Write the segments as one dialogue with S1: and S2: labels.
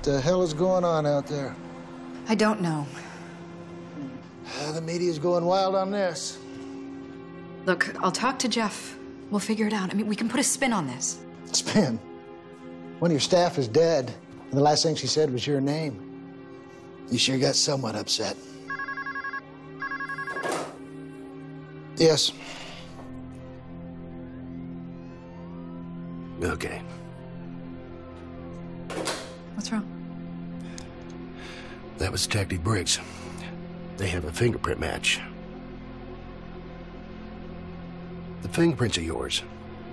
S1: the hell is going on out there?
S2: I don't know.
S1: The media's going wild on this.
S2: Look, I'll talk to Jeff. We'll figure it out. I mean, we can put a spin on this.
S1: Spin? One of your staff is dead, and the last thing she said was your name. You sure got somewhat upset. Yes.
S3: Okay.
S2: What's wrong?
S3: That was Detective Briggs. They have a fingerprint match. The fingerprints are yours.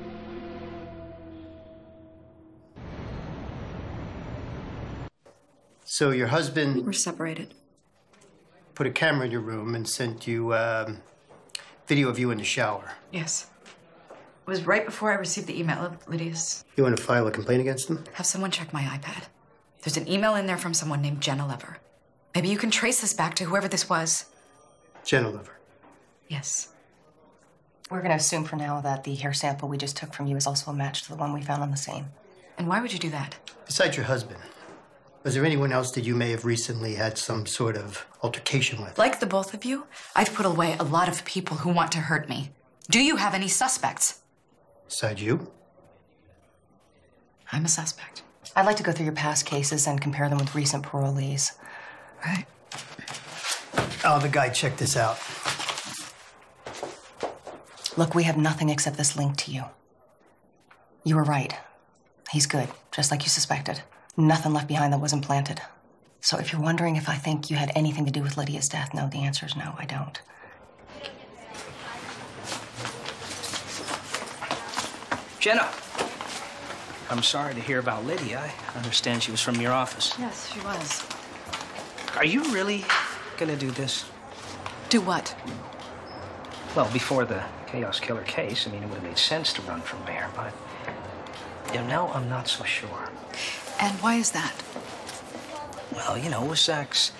S4: So your husband
S2: We're separated.
S4: put a camera in your room and sent you video of you in the shower.
S2: Yes. It was right before I received the email of Lydia's.
S4: You want to file a complaint against him?
S2: Have someone check my iPad. There's an email in there from someone named Jenna Lever. Maybe you can trace this back to whoever this was.
S4: Jenna Lever.
S2: Yes.
S5: We're going to assume for now that the hair sample we just took from you is also a match to the one we found on the scene.
S2: And why would you do that?
S4: Besides your husband, was there anyone else that you may have recently had some sort of altercation with?
S2: Like the both of you, I've put away a lot of people who want to hurt me. Do you have any suspects?
S4: Besides you?
S2: I'm a suspect.
S5: I'd like to go through your past cases and compare them with recent parolees.
S2: Right.
S4: Oh, the guy, check this out.
S5: Look, we have nothing except this link to you. You were right. He's good, just like you suspected. Nothing left behind that wasn't planted. So if you're wondering if I think you had anything to do with Lydia's death, no, the answer is no, I don't.
S6: Jenna, I'm sorry to hear about Lydia. I understand she was from your office.
S2: Yes, she was.
S6: Are you really gonna do this?
S2: Do what?
S6: Well, before the Chaos Killer case, I mean, it would have made sense to run for mayor, but now I'm not so sure.
S2: And why is that?
S6: Well, you know, with Zach's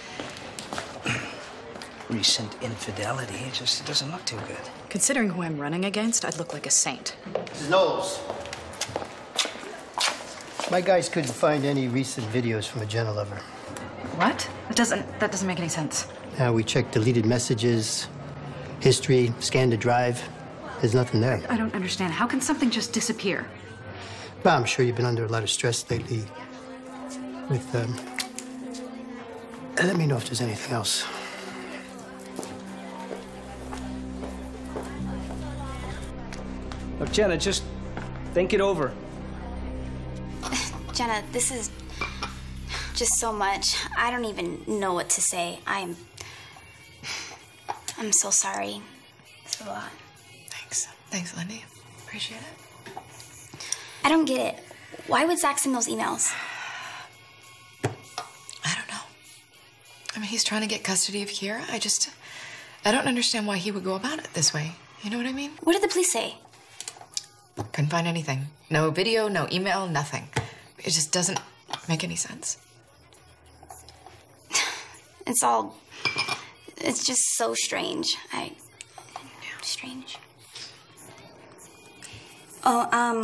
S6: recent infidelity, it doesn't look too good.
S2: Considering who I'm running against, I'd look like a saint.
S4: Mrs. Knowles. My guys couldn't find any recent videos from a Jenna Lever.
S2: What? That doesn't make any sense.
S4: We checked deleted messages, history, scanned the drive. There's nothing there.
S2: I don't understand. How can something just disappear?
S4: Well, I'm sure you've been under a lot of stress lately with, let me know if there's anything else.
S6: Look, Jenna, just think it over.
S7: Jenna, this is just so much. I don't even know what to say. I'm so sorry. It's a lot.
S2: Thanks, Lindy. Appreciate it.
S7: I don't get it. Why would Zach send those emails?
S2: I don't know. I mean, he's trying to get custody of Kira. I don't understand why he would go about it this way. You know what I mean?
S7: What did the police say?
S2: Couldn't find anything. No video, no email, nothing. It just doesn't make any sense.
S7: It's just so strange. Strange. Oh,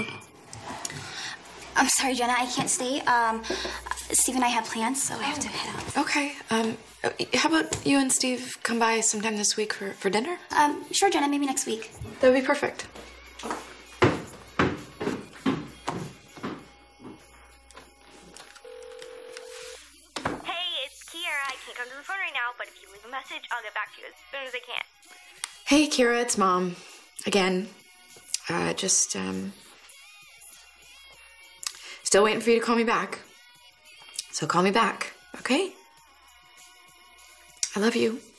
S7: I'm sorry, Jenna, I can't stay. Steve and I have plans, so I have to head out.
S2: Okay, how about you and Steve come by sometime this week for dinner?
S7: Sure, Jenna, maybe next week.
S2: That would be perfect.
S8: Come to the phone right now, but if you leave a message, I'll get back to you as soon as I can.
S2: Hey, Kira, it's Mom. Again. Still waiting for you to call me back. So call me back, okay? I love you.